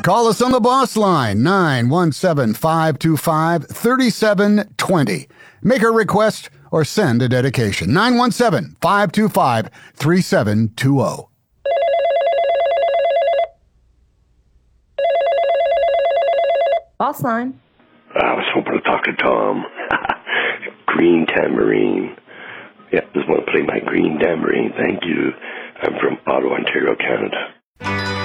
Call us on the boss line, 917-525-3720. Make a request or send a dedication, 917-525-3720. Boss line. I was hoping to talk to Tom. Green Tambourine. Yeah, just want to play my Green Tambourine. Thank you. I'm from Ottawa, Ontario, Canada.